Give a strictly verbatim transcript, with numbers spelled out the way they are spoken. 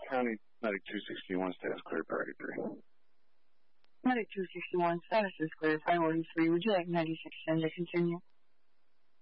County, Medic two sixty-one, status clear, priority three. Medic two sixty-one, status is clear, priority three. Would you like ninety-six ten to continue?